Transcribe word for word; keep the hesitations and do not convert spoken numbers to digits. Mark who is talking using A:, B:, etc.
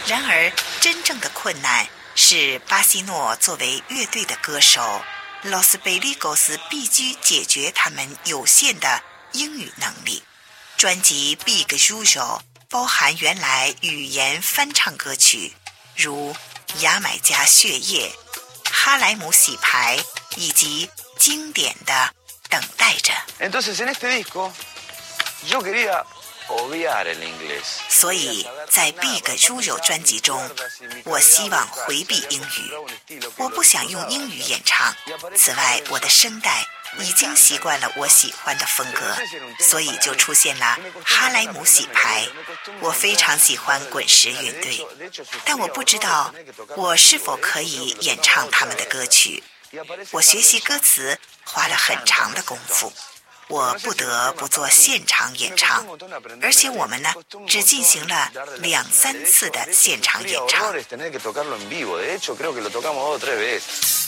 A: 然而，真正的困难是巴西诺作为乐队的歌手，Los Pericos必须解决他们有限的英语能力。专辑《Big Juju》包含原来语言翻唱歌曲，如《牙买加血液》、《哈莱姆洗牌》以及经典的《等待着》。
B: Entonces, en este disco, yo quería obviar el inglés.
A: 所以在 Big Juju 专辑中，我希望回避英语，我不想用英语演唱。此外，我的声带已经习惯了我喜欢的风格，所以就出现了哈莱姆洗牌。我非常喜欢滚石乐队，但我不知道我是否可以演唱他们的歌曲。我学习歌词花了很长的功夫，我不得不做现场演唱，而且我们呢只进行了两三次的现场演唱。